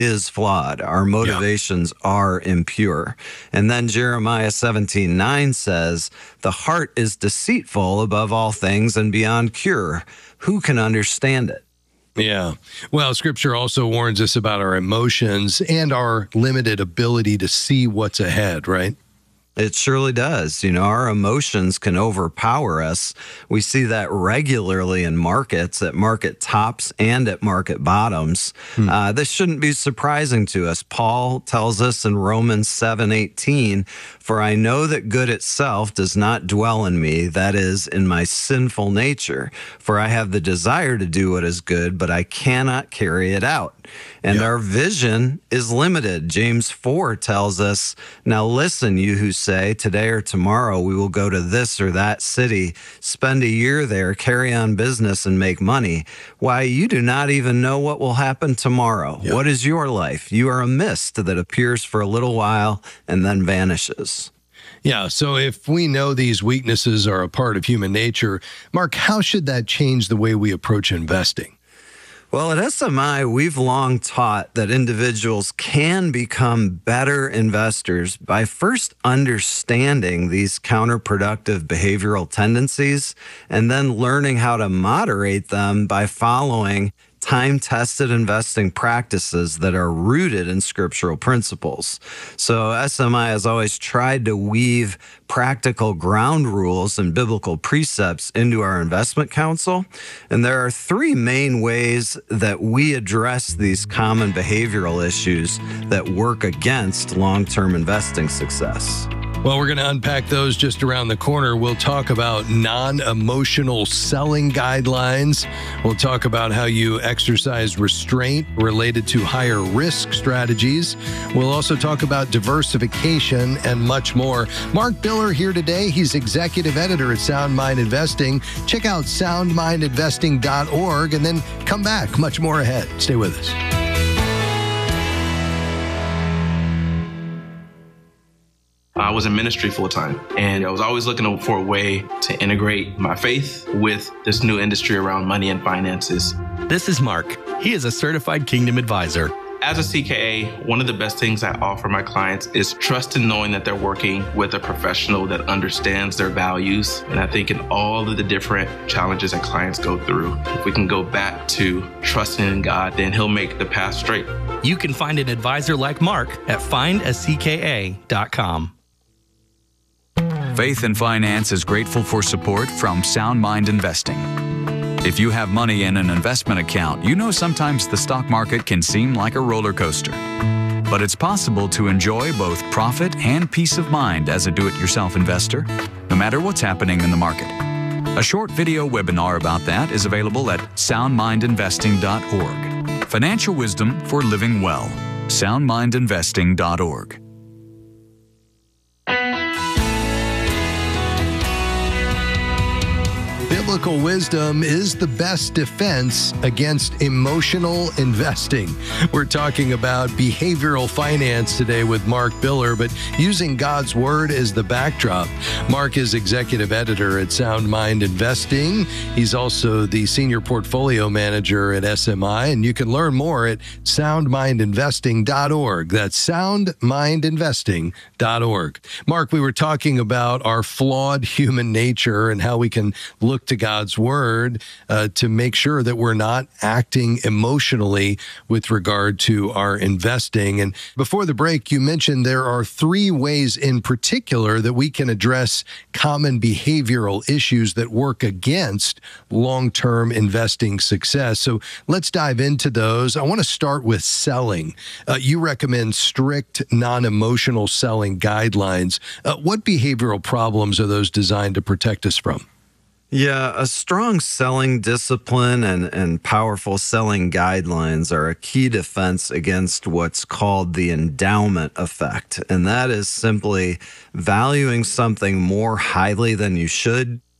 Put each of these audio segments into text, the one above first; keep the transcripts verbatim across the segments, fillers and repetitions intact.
is flawed. Our motivations yeah. are impure. And then Jeremiah seventeen nine says, the heart is deceitful above all things and beyond cure. Who can understand it? Yeah. Well, Scripture also warns us about our emotions and our limited ability to see what's ahead, right? It surely does. You know, our emotions can overpower us. We see that regularly in markets, at market tops and at market bottoms. Hmm. Uh, this shouldn't be surprising to us. Paul tells us in Romans seven eighteen, for I know that good itself does not dwell in me, that is, in my sinful nature. For I have the desire to do what is good, but I cannot carry it out. And yeah. our vision is limited. James four tells us, now listen, you who say, today or tomorrow we will go to this or that city, spend a year there, carry on business, and make money. Why, you do not even know what will happen tomorrow. Yeah. What is your life? You are a mist that appears for a little while and then vanishes. Yeah, so if we know these weaknesses are a part of human nature, Mark, how should that change the way we approach investing? Well, at S M I, we've long taught that individuals can become better investors by first understanding these counterproductive behavioral tendencies and then learning how to moderate them by following time-tested investing practices that are rooted in scriptural principles. So S M I has always tried to weave practical ground rules and biblical precepts into our investment counsel. And there are three main ways that we address these common behavioral issues that work against long-term investing success. Well, we're going to unpack those just around the corner. We'll talk about non-emotional selling guidelines. We'll talk about how you exercise restraint related to higher risk strategies. We'll also talk about diversification and much more. Mark Biller here today. He's executive editor at Sound Mind Investing. Check out sound mind investing dot org and then come back. Much more ahead. Stay with us. I was in ministry full time, and I was always looking for a way to integrate my faith with this new industry around money and finances. This is Mark. He is a certified Kingdom advisor. As a C K A, one of the best things I offer my clients is trust in knowing that they're working with a professional that understands their values. And I think in all of the different challenges that clients go through, if we can go back to trusting in God, then He'll make the path straight. You can find an advisor like Mark at find a C K A dot com. Faith and Finance is grateful for support from Sound Mind Investing. If you have money in an investment account, you know sometimes the stock market can seem like a roller coaster. But it's possible to enjoy both profit and peace of mind as a do-it-yourself investor, no matter what's happening in the market. A short video webinar about that is available at sound mind investing dot org. Financial wisdom for living well. sound mind investing dot org. Biblical wisdom is the best defense against emotional investing. We're talking about behavioral finance today with Mark Biller, but using God's Word as the backdrop. Mark is executive editor at Sound Mind Investing. He's also the senior portfolio manager at S M I, and you can learn more at sound mind investing dot org. That's sound mind investing dot org. Mark, we were talking about our flawed human nature and how we can look to God's Word uh, to make sure that we're not acting emotionally with regard to our investing. And before the break, you mentioned there are three ways in particular that we can address common behavioral issues that work against long-term investing success. So let's dive into those. I want to start with selling. Uh, you recommend strict, non-emotional selling guidelines. Uh, what behavioral problems are those designed to protect us from? Yeah, a strong selling discipline and, and powerful selling guidelines are a key defense against what's called the endowment effect. And that is simply valuing something more highly than you should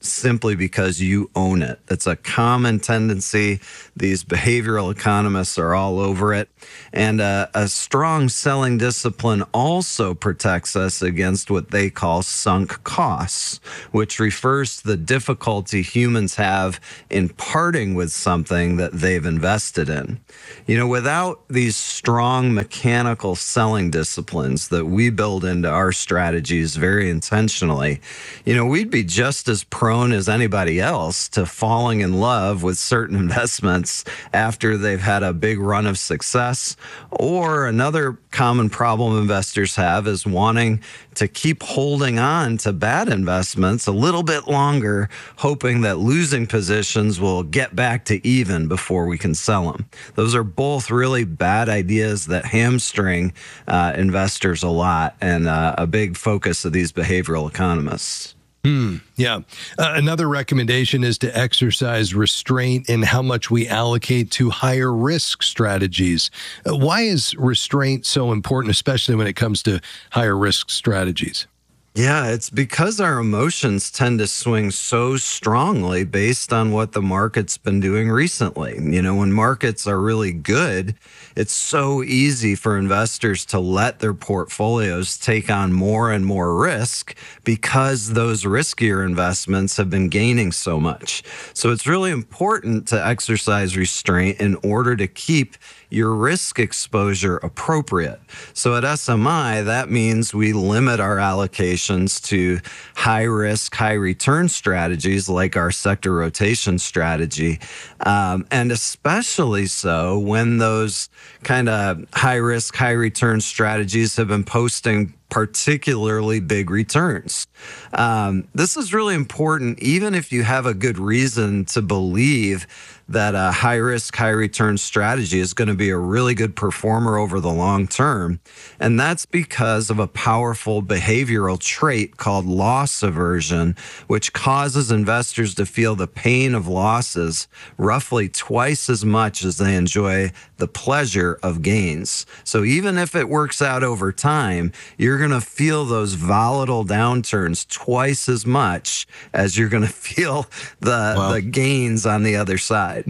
simply because you own it. It's a common tendency. These behavioral economists are all over it. And uh, a strong selling discipline also protects us against what they call sunk costs, which refers to the difficulty humans have in parting with something that they've invested in. You know, without these strong mechanical selling disciplines that we build into our strategies very intentionally, you know, we'd be just as prone as anybody else to falling in love with certain investments after they've had a big run of success. Or another common problem investors have is wanting to keep holding on to bad investments a little bit longer, hoping that losing positions will get back to even before we can sell them. Those are both really bad ideas that hamstring uh, investors a lot, and uh, a big focus of these behavioral economists. Hmm. Yeah. Uh, another recommendation is to exercise restraint in how much we allocate to higher risk strategies. Uh, why is restraint so important, especially when it comes to higher risk strategies? Yeah, it's because our emotions tend to swing so strongly based on what the market's been doing recently. You know, when markets are really good, it's so easy for investors to let their portfolios take on more and more risk because those riskier investments have been gaining so much. So it's really important to exercise restraint in order to keep your risk exposure appropriate. So at S M I, that means we limit our allocations to high risk, high return strategies like our sector rotation strategy. Um, and especially so when those kind of high risk, high return strategies have been posting particularly big returns. Um, this is really important, even if you have a good reason to believe that a high risk, high return strategy is going to be a really good performer over the long term. And that's because of a powerful behavioral trait called loss aversion, which causes investors to feel the pain of losses roughly twice as much as they enjoy the pleasure of gains. So even if it works out over time, you're going to feel those volatile downturns twice as much as you're going to feel the, wow. the gains on the other side.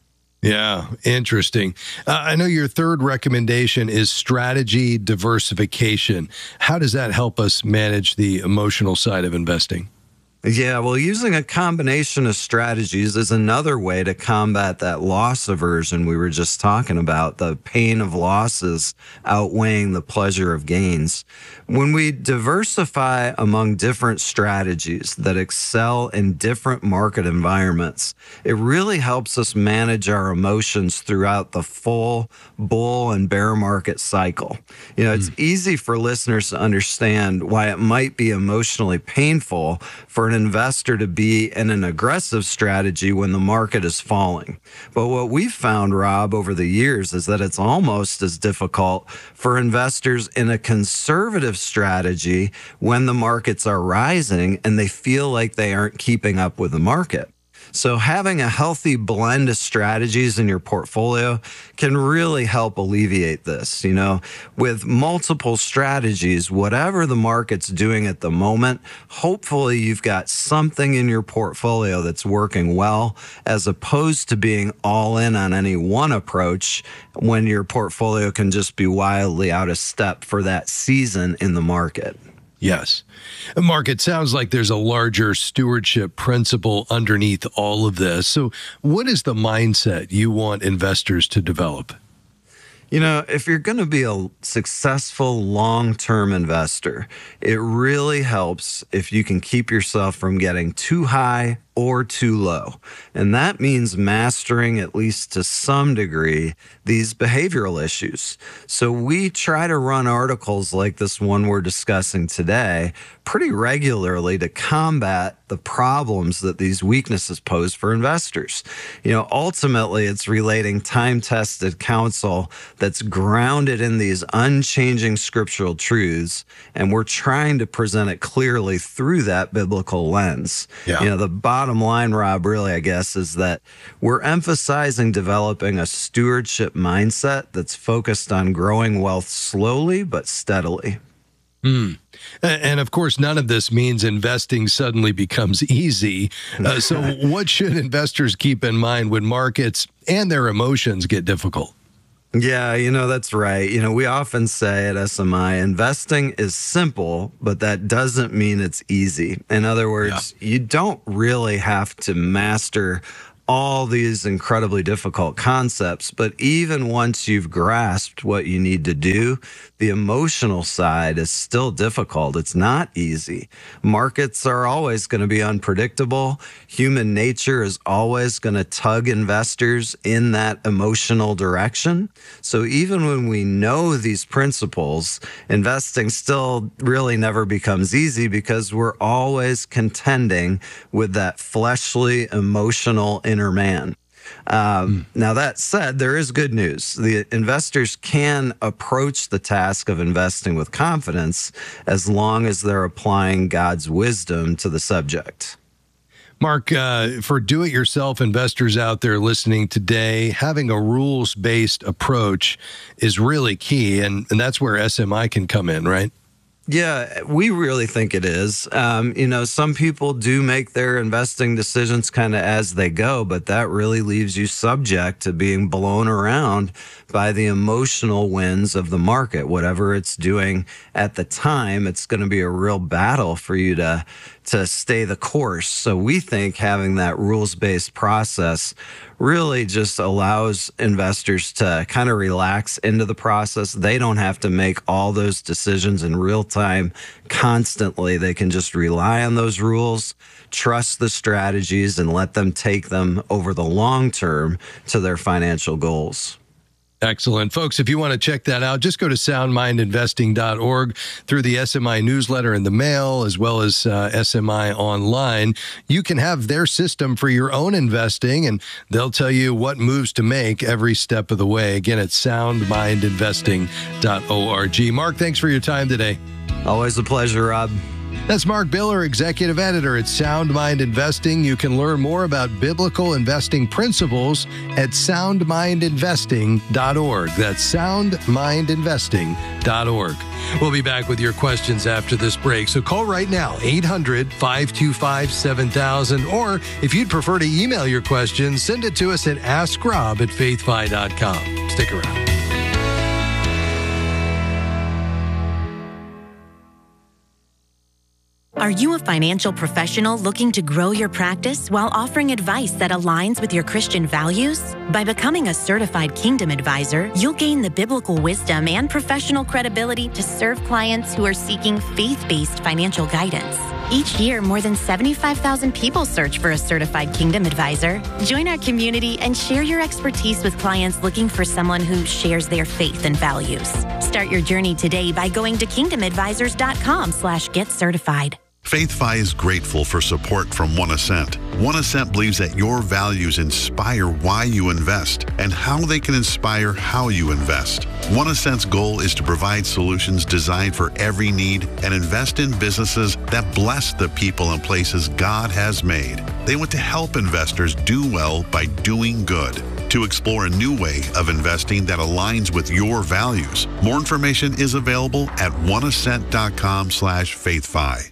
Yeah, interesting. Uh, I know your third recommendation is strategy diversification. How does that help us manage the emotional side of investing? Yeah, well, using a combination of strategies is another way to combat that loss aversion we were just talking about, the pain of losses outweighing the pleasure of gains. When we diversify among different strategies that excel in different market environments, it really helps us manage our emotions throughout the full bull and bear market cycle. You know, it's mm. easy for listeners to understand why it might be emotionally painful for an investor to be in an aggressive strategy when the market is falling. But what we've found, Rob, over the years is that it's almost as difficult for investors in a conservative strategy when the markets are rising and they feel like they aren't keeping up with the market. So having a healthy blend of strategies in your portfolio can really help alleviate this. You know, with multiple strategies, whatever the market's doing at the moment, hopefully you've got something in your portfolio that's working well, as opposed to being all in on any one approach when your portfolio can just be wildly out of step for that season in the market. Yes. Mark, it sounds like there's a larger stewardship principle underneath all of this. So what is the mindset you want investors to develop? You know, if you're going to be a successful long-term investor, it really helps if you can keep yourself from getting too high or too low. And that means mastering, at least to some degree, these behavioral issues. So we try to run articles like this one we're discussing today pretty regularly to combat the problems that these weaknesses pose for investors. You know, ultimately, it's relating time-tested counsel that's grounded in these unchanging scriptural truths, and we're trying to present it clearly through that biblical lens. Yeah. You know, the bottom line, Rob, really, I guess, is that we're emphasizing developing a stewardship mindset that's focused on growing wealth slowly but steadily. Mm. And of course, none of this means investing suddenly becomes easy. Uh, so what should investors keep in mind when markets and their emotions get difficult? Yeah, you know, that's right. You know, we often say at S M I, investing is simple, but that doesn't mean it's easy. In other words, yeah. you don't really have to master all these incredibly difficult concepts, but even once you've grasped what you need to do, the emotional side is still difficult. It's not easy. Markets are always going to be unpredictable. Human nature is always going to tug investors in that emotional direction. So even when we know these principles, investing still really never becomes easy because we're always contending with that fleshly, emotional inner man. Um, mm. Now, that said, there is good news. The investors can approach the task of investing with confidence as long as they're applying God's wisdom to the subject. Mark, uh, for do-it-yourself investors out there listening today, having a rules-based approach is really key, and, and that's where S M I can come in, right? Yeah, we really think it is. Um, you know, some people do make their investing decisions kind of as they go, but that really leaves you subject to being blown around by the emotional winds of the market. Whatever it's doing at the time, it's going to be a real battle for you to to stay the course. So we think having that rules-based process really just allows investors to kind of relax into the process. They don't have to make all those decisions in real time constantly. They can just rely on those rules, trust the strategies, and let them take them over the long term to their financial goals. Excellent. Folks, if you want to check that out, just go to sound mind investing dot org through the S M I newsletter in the mail, as well as uh, S M I online. You can have their system for your own investing, and they'll tell you what moves to make every step of the way. Again, it's sound mind investing dot org. Mark, thanks for your time today. Always a pleasure, Rob. That's Mark Biller, Executive Editor at Sound Mind Investing. You can learn more about biblical investing principles at sound mind investing dot org. That's sound mind investing dot org. We'll be back with your questions after this break. So call right now, eight hundred, five two five, seven thousand. Or if you'd prefer to email your questions, send it to us at ask rob at faith fi dot com. Stick around. Are you a financial professional looking to grow your practice while offering advice that aligns with your Christian values? By becoming a certified Kingdom Advisor, you'll gain the biblical wisdom and professional credibility to serve clients who are seeking faith-based financial guidance. Each year, more than seventy-five thousand people search for a certified Kingdom Advisor. Join our community and share your expertise with clients looking for someone who shares their faith and values. Start your journey today by going to kingdom advisors dot com slash get certified. FaithFi is grateful for support from One Ascent. One Ascent believes that your values inspire why you invest and how they can inspire how you invest. One Ascent's goal is to provide solutions designed for every need and invest in businesses that bless the people and places God has made. They want to help investors do well by doing good. To explore a new way of investing that aligns with your values, more information is available at one ascent dot com slash faithfi.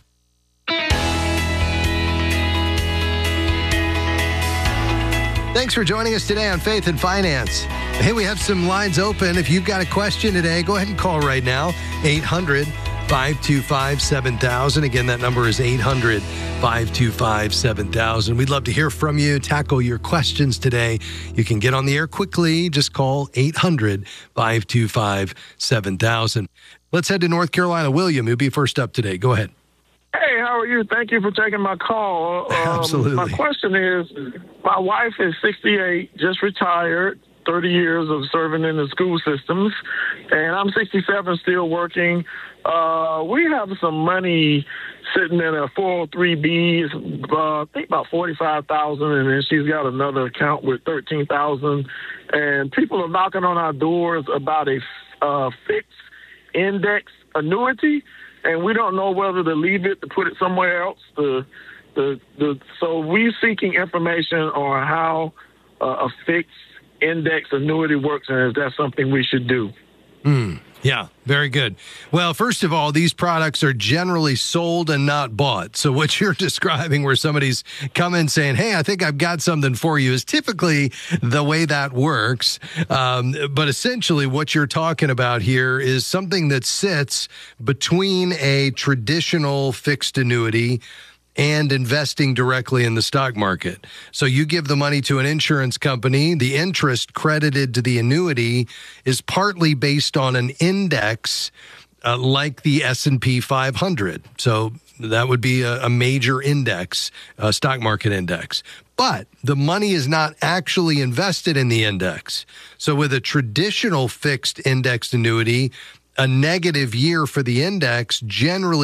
Thanks for joining us today on Faith and Finance. Hey, we have some lines open. If you've got a question today, go ahead and call right now, eight hundred, five two five, seven thousand. Again, that number is eight hundred, five two five, seven thousand. We'd love to hear from you, tackle your questions today. You can get on the air quickly. Just call eight hundred, five two five, seven thousand. Let's head to North Carolina. William, you'll be first up today. Go ahead. Hey, how are you? Thank you for taking my call. Um, Absolutely. My question is, my wife is sixty-eight, just retired, thirty years of serving in the school systems, and I'm sixty-seven, still working. Uh, we have some money sitting in a four oh three B, uh, I think about forty-five thousand dollars, and then she's got another account with thirteen thousand dollars, and people are knocking on our doors about a uh, fixed index annuity. And we don't know whether to leave it, to put it somewhere else. The, the, the, so we're seeking information on how uh, a fixed index annuity works, and is that something we should do? Mm. Yeah, very good. Well, first of all, these products are generally sold and not bought. So what you're describing where somebody's coming saying, hey, I think I've got something for you is typically the way that works. Um, but essentially what you're talking about here is something that sits between a traditional fixed annuity and investing directly in the stock market. So you give the money to an insurance company, the interest credited to the annuity is partly based on an index uh, like the S and P five hundred. So that would be a, a major index, a stock market index. But the money is not actually invested in the index. So with a traditional fixed indexed annuity, a negative year for the index generally